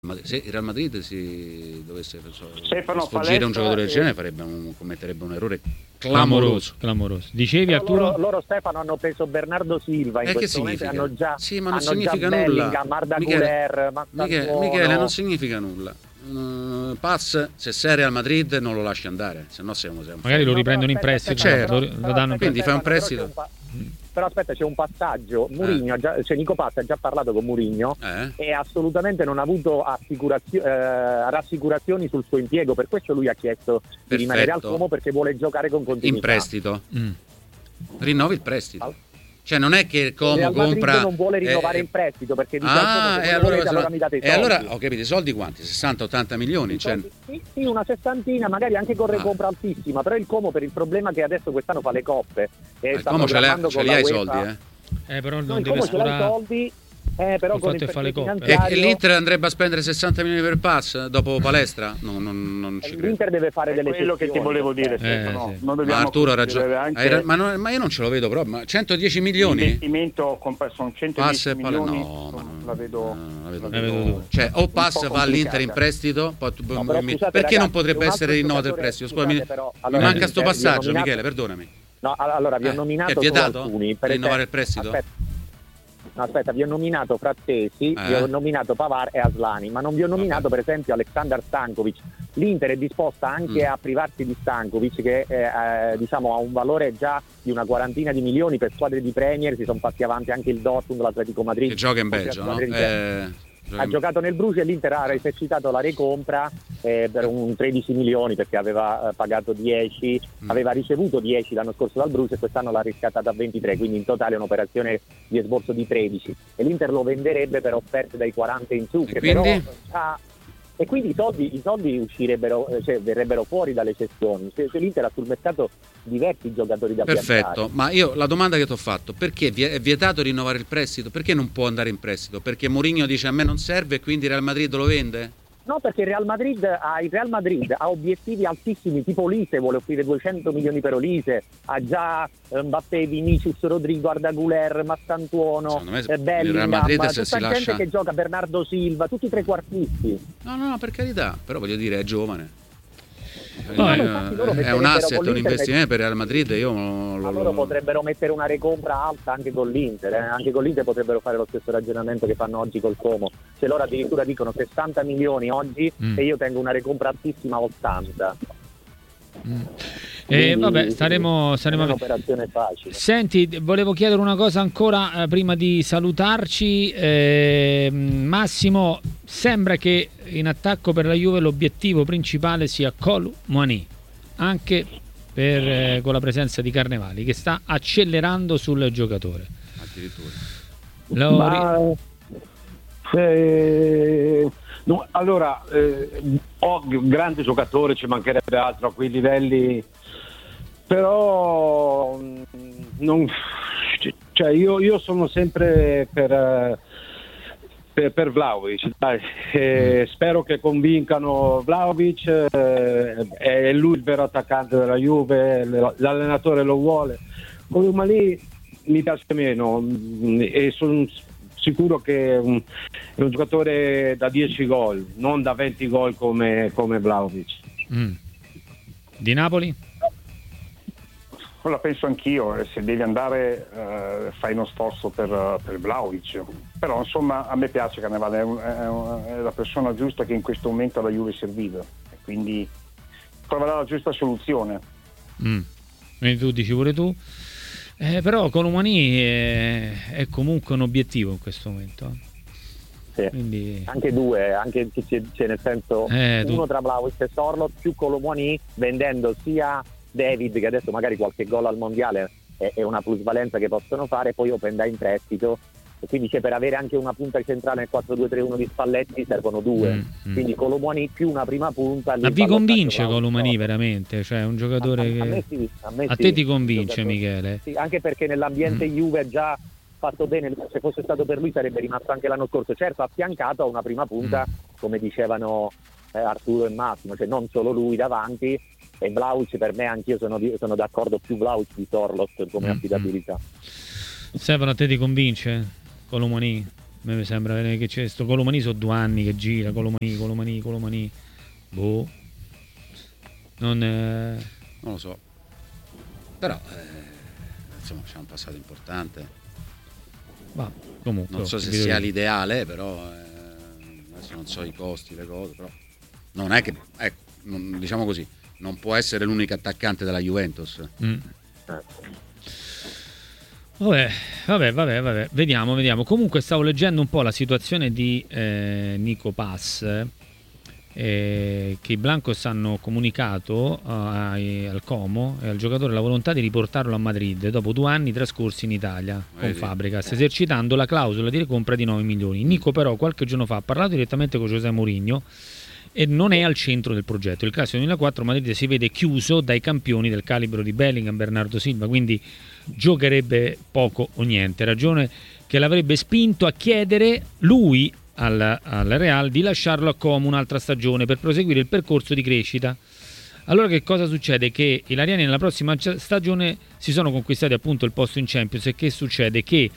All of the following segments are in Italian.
se il Real Madrid si dovesse sfuggire un giocatore del genere commetterebbe un errore clamoroso. Dicevi, Arturo? Loro Stefano hanno preso Bernardo Silva in questo momento, hanno già ma non significa nulla. Arda Güler, Michele, non significa nulla. Pass, se sei Real Madrid non lo lasci andare, se no siamo magari lo riprendono in prestito, certo. lo danno, quindi fai un prestito. Però aspetta, c'è un passaggio. Mourinho Nico Paz ha già parlato con Mourinho e assolutamente non ha avuto rassicurazioni sul suo impiego, per questo lui ha chiesto di rimanere al Como, perché vuole giocare con continuità. In prestito. Rinnovi il prestito. Cioè non è che il Como Real Madrid compra, non vuole rinnovare il prestito perché dice allora ho capito, i soldi quanti? 60-80 milioni? Sì, una sessantina, magari anche con recompra altissima, però il Como, per il problema che adesso quest'anno fa le coppe il Como ce li ha i soldi, però non il deve Como ce l'ha i soldi, però con il fa le coppe. E l'Inter andrebbe a spendere 60 milioni per Pass dopo Palestra? Non ci credo. L'Inter deve fare delle quello che ti volevo dire, Stefano. Non dobbiamo, ma Arturo ha ragione, ma io non ce lo vedo proprio. Ma 110 milioni? L'investimento sono 110 milioni. La vedo. Cioè o Pass va all'Inter in prestito, perché non potrebbe essere rinnovato il prestito? Scusami, mi manca sto passaggio, Michele, perdonami. No, allora vi ho nominato è vietato alcuni per rinnovare il prestito? Aspetta, vi ho nominato Frattesi, vi ho nominato Pavard e Aslani, ma non vi ho nominato per esempio Aleksandar Stankovic. L'Inter è disposta anche a privarsi di Stankovic, che diciamo ha un valore già di una quarantina di milioni per squadre di Premier. Si sono fatti avanti anche il Dortmund, l'Atletico Madrid, che gioca in Belgio, no? Ha giocato nel Bruges e l'Inter ha esercitato la recompra per un 13 milioni perché aveva pagato 10, aveva ricevuto 10 l'anno scorso dal Bruges e quest'anno l'ha riscattata a 23, quindi in totale è un'operazione di esborso di 13 e l'Inter lo venderebbe per offerte dai 40 in su, e quindi i soldi uscirebbero, verrebbero fuori dalle cessioni. Se l'Inter ha sul mercato diversi giocatori da piazzare. Perfetto, ma io la domanda che ti ho fatto, perché è vietato rinnovare il prestito? Perché non può andare in prestito? Perché Mourinho dice a me non serve e quindi Real Madrid lo vende? No, perché il Real Madrid ha obiettivi altissimi, tipo Olise vuole offrire 200 milioni per Olise, ha già Mbappé, Vinicius, Rodrigo, Arda Güler, Massantuono, Bellingham, tutta gente che gioca, Bernardo Silva, tutti i trequartisti. No, per carità, però voglio dire, è giovane. È un asset, un investimento per Real Madrid. Loro potrebbero mettere una recompra alta anche con l'Inter, anche con l'Inter potrebbero fare lo stesso ragionamento che fanno oggi col Como. Se loro addirittura dicono 60 milioni oggi e io tengo una recompra altissima a 80. Vabbè, saremo un'operazione facile. Senti, volevo chiedere una cosa ancora prima di salutarci. Massimo, sembra che in attacco per la Juve l'obiettivo principale sia Kolo Muani, anche con la presenza di Carnevali che sta accelerando sul giocatore. Addirittura. Allora, grande giocatore, ci mancherebbe altro a quei livelli, però io sono sempre per Vlahovic, spero che convincano Vlahovic, è lui il vero attaccante della Juve, l'allenatore lo vuole. Ma lì mi piace meno e sono sicuro che è un giocatore da 10 gol, non da 20 gol come Vlahovic. Di Napoli? La penso anch'io, se devi andare fai uno sforzo per Vlahovic, però insomma a me piace Cannavale, è la persona giusta che in questo momento alla Juve serviva e quindi troverà la giusta soluzione. Quindi tu dici pure tu, però Kolo Muani è comunque un obiettivo in questo momento. Sì. Quindi... anche due, anche nel senso uno tra Vlahovic e Sorloth più Kolo Muani, vendendo sia David, che adesso magari qualche gol al mondiale è una plusvalenza che possono fare, poi Openda in prestito, e quindi per avere anche una punta centrale nel 4-2-3-1 di Spalletti servono due, quindi Kolo Muani più una prima punta. Ma vi convince Kolo Muani veramente? Cioè un giocatore a te ti convince, Michele? Sì, anche perché nell'ambiente Juve ha già fatto bene, se fosse stato per lui sarebbe rimasto anche l'anno scorso, certo affiancato a una prima punta come dicevano Arturo e Massimo, cioè non solo lui davanti. E Vlahovic, per me, anch'io sono d'accordo, più Vlahovic di Sorloth come affidabilità. Stefano, a te ti convince Kolo Muani? Mi sembra che c'è sto Colomani, sono 2 anni che gira, Colomani. Boh. Non lo so. Però insomma c'è un passato importante. Ma comunque non so se sia l'ideale, però adesso non so i costi, le cose, però non è che diciamo così, non può essere l'unico attaccante della Juventus. Vabbè. Vediamo. Comunque stavo leggendo un po' la situazione di Nico Pass, che i Blancos hanno comunicato al Como e al giocatore la volontà di riportarlo a Madrid dopo 2 anni trascorsi in Italia con Fabregas, esercitando la clausola di recompra di 9 milioni. Nico però qualche giorno fa ha parlato direttamente con José Mourinho e non è al centro del progetto. Il classico 2004 Madrid si vede chiuso dai campioni del calibro di Bellingham, Bernardo Silva, quindi giocherebbe poco o niente, ragione che l'avrebbe spinto a chiedere lui al Real di lasciarlo a Como un'altra stagione per proseguire il percorso di crescita. Allora che cosa succede? Che i lariani nella prossima stagione si sono conquistati appunto il posto in Champions, e che succede? Che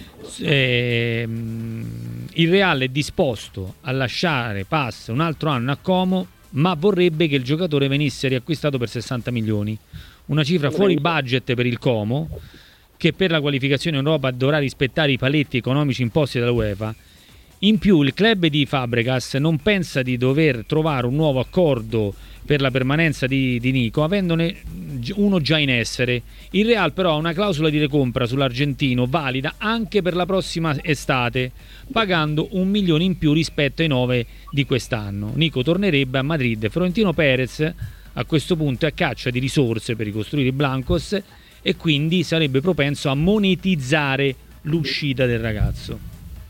il Real è disposto a lasciare Pass un altro anno a Como, ma vorrebbe che il giocatore venisse riacquistato per 60 milioni, una cifra fuori budget per il Como, che per la qualificazione in Europa dovrà rispettare i paletti economici imposti dalla UEFA. In più il club di Fabregas non pensa di dover trovare un nuovo accordo per la permanenza di Nico, avendone uno già in essere. Il Real però ha una clausola di recompra sull'argentino valida anche per la prossima estate, pagando 1 milione in più rispetto ai 9 di quest'anno. Nico tornerebbe a Madrid. Florentino Perez a questo punto è a caccia di risorse per ricostruire i Blancos e quindi sarebbe propenso a monetizzare l'uscita del ragazzo.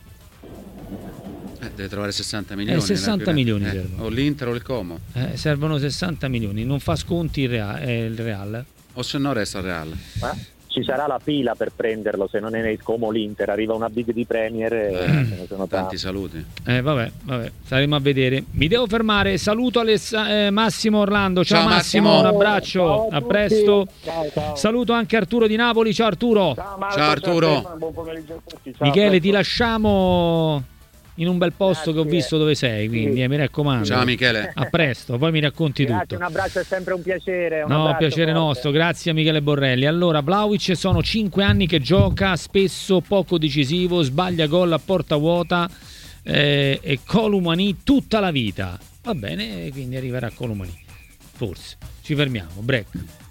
Deve trovare 60 milioni. 60 milioni servono. O l'Inter o il Como. Servono 60 milioni, non fa sconti il Real. O se no resta il Real. Ci sarà la fila per prenderlo, se non è nel Como l'Inter, arriva una big di Premier tanti saluti. Vabbè, staremo a vedere. Mi devo fermare, saluto Massimo Orlando. Ciao Massimo, un abbraccio, a presto. Ciao. Saluto anche Arturo Di Napoli. Ciao Arturo. Ciao Arturo. Buon pomeriggio a tutti. Michele, ti lasciamo in un bel posto. Grazie. Che ho visto dove sei, quindi mi raccomando. Ciao Michele. A presto, poi mi racconti tutto. Un abbraccio, è sempre un piacere. Piacere nostro, grazie a Michele Borrelli. Allora, Vlahovic sono 5 anni che gioca, spesso poco decisivo, sbaglia gol a porta vuota, e Colomani tutta la vita. Va bene, quindi arriverà Colomani. Forse. Ci fermiamo, break.